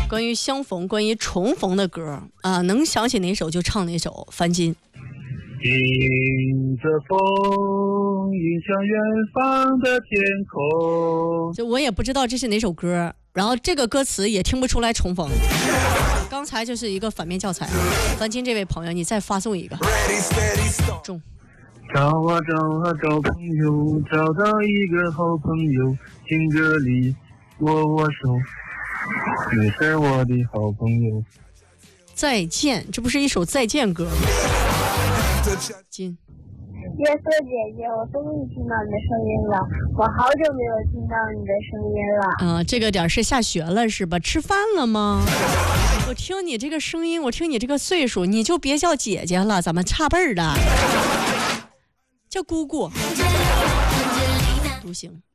关于相逢、关于重逢的歌啊，能想起哪首就唱哪首。樊金。 迎着风，迎向远方的天空。 就我也不知道这是哪首歌，然后这个歌词也听不出来重逢。刚才就是一个反面教材。樊金这位朋友，你再发送一个。中。 找啊找啊找朋友，找到一个好朋友，听歌里握握手，你是我的好朋友。 再见，这不是一首再见歌吗？金。 月色姐姐，我终于听到你的声音了，我好久没有听到你的声音了。 这个点是下学了是吧？吃饭了吗？我听你这个声音，我听你这个岁数，你就别叫姐姐了，咱们差辈儿的，叫姑姑。独行。